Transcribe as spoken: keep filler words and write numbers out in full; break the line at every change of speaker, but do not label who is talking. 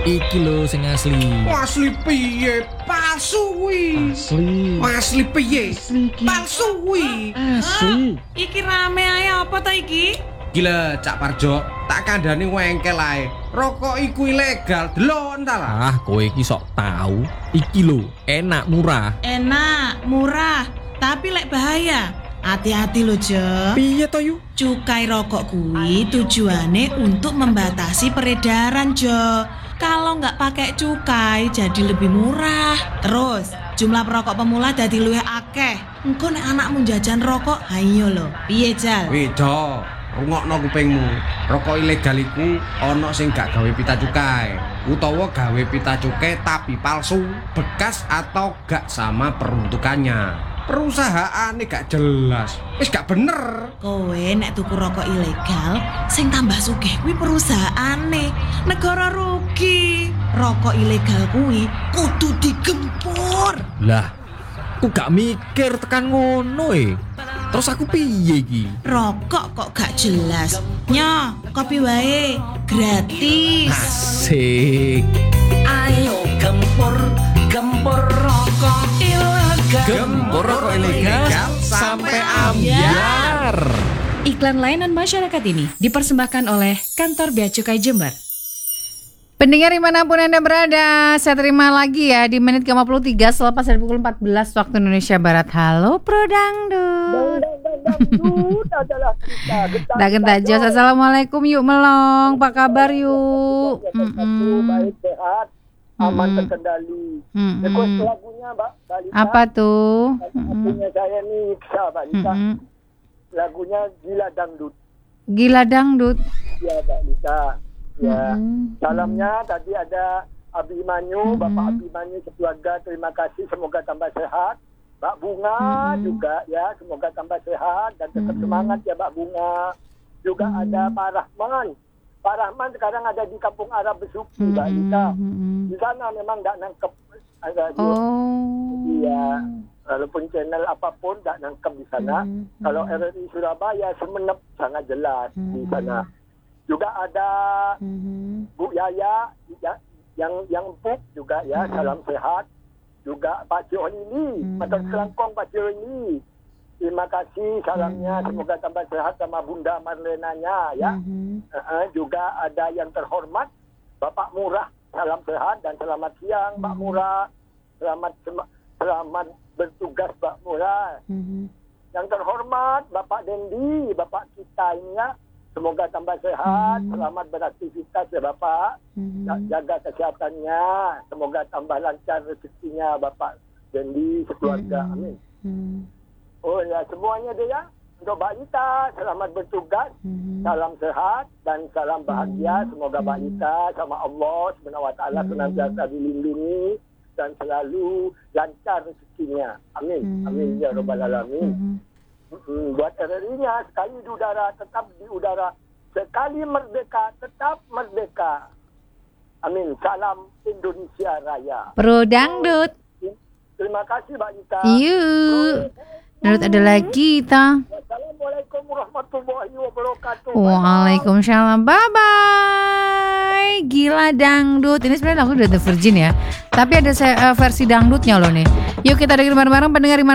Iki lho sing asli.
Asli piye? Palsu kuwi.
Asli.
Asli piye?
Asli iki.
Palsu kuwi.
Asli.
Iki rame ae apa ta iki?
Gila Cak Parjo, tak kandhani wengkel ae. Rokok iku ilegal, delok entar lah.
Ah, kowe iki sok tahu. Iki lho, enak murah.
Enak, murah, tapi lek bahaya. Hati-hati lo, Jo.
Piye to yu?
Cukai rokok kuwi tujuane untuk membatasi peredaran, Jo. Kalau nggak pakai cukai jadi lebih murah. Terus jumlah perokok pemula jadi luwih akeh. Engko nek anakmu jajan rokok, ayo lo. Piye, Jal?
Wih, Jo, rungokno kupingmu. Rokok ilegal iku ana sing gak gawe pita cukai, utawa gawe pita cukai tapi palsu, bekas atau gak sama peruntukannya. Perusahaane gak jelas. Wis gak bener.
Kowe nek tuku rokok ilegal, sing tambah sugih kuwi perusahaane. Negara rugi. Rokok ilegal kuwi kudu digempur.
Lah, aku gak mikir tekan ngono e. Terus aku piye iki?
Rokok kok gak jelas. Nyo, kopi wae, gratis.
Asik.
Ayo gempur, gempur rokok ilegal.
Gempur rokok ilegal sampai ambyar.
Iklan layanan masyarakat ini dipersembahkan oleh Kantor Bea Cukai Jember.
Pendengar dimanapun Anda berada, saya terima lagi ya di menit ke lima puluh tiga selepas dari pukul empat belas waktu Indonesia Barat. Halo Pro Dangdut.
Dangdut adalah kita.
Dagen Jos, assalamualaikum yuk Melong, apa kabar yuk?
Mm-mm. Baik, sehat, aman,
Mm-mm.
terkendali.
Mm-mm.
Request lagunya Mbak Balita.
Apa tuh?
Lagunya saya nih Iksa Mbak Lita.
Mm-mm.
Lagunya Gila Dangdut.
Gila Dangdut.
Ya Mbak Lita. Ya.
Mm-mm.
Salamnya tadi ada Abi Manyu,
Mm-mm.
Bapak Abi Manyu sekeluarga, terima kasih, semoga tambah sehat. Mbak Bunga
Mm-mm.
juga ya, semoga tambah sehat dan tetap
Mm-mm.
semangat ya Mbak Bunga. Juga
Mm-mm.
ada Pak Rahman. Pak Rahman sekarang ada di Kampung Arab Besuki, Mbak Lita.
Mm-mm.
Di sana memang tidak nangkep. Ada di,
Oh.
Iya. Walaupun channel apapun tidak nangkep di sana.
Mm-mm.
Kalau R R I Surabaya Semenep sangat jelas di
Mm-mm.
sana. Juga ada
Mm-mm.
Bu Yaya ya, yang yang empuk juga ya,
Mm-mm.
salam sehat. Juga Pak Cio ini,
Mm-mm.
Matur Selangkong Pak Cio ini. Terima kasih salamnya,
Mm-mm.
semoga tambah sehat sama Bunda Marlenanya ya.
Mm-mm.
Uh-uh, juga ada yang terhormat Bapak Murah, salam sehat dan selamat siang Pak
Mm-mm.
Murah. Selamat sem- selamat bertugas Pak Murah.
Mm-mm.
Yang terhormat Bapak Dendi, Bapak kita ini ya. Semoga tambah sehat,
Mm-mm.
selamat beraktivitas ya Bapak.
Mm-mm.
Ja- Jaga kesehatannya, semoga tambah lancar rezekinya Bapak Dendi sekeluarga. Amin.
Mm-mm.
Oh ya, semuanya deh ya. Untuk Mbak Lita, selamat bertugas,
Mm-mm.
salam sehat dan salam bahagia. Semoga Mbak Lita sama Allah subhanahu wa taala senantiasa dilindungi dan selalu lancar rezekinya. Amin. Amin ya rabbal alamin.
Mm-mm.
Hmm, buat R R I-nya sekali di udara tetap di udara, sekali merdeka tetap merdeka. Amin. Salam Indonesia Raya.
Pro Dangdut.
Terima kasih Mbak Lita.
Yuk. Dangdut ada lagi ta.
Assalamualaikum warahmatullahi wabarakatuh.
Waalaikumsalam. Bye bye. Gila Dangdut. Ini sebenarnya lagu dari The Virgin ya. Tapi ada se- eh, versi dangdutnya loh nih. Yuk kita dengerin bareng-bareng pendengar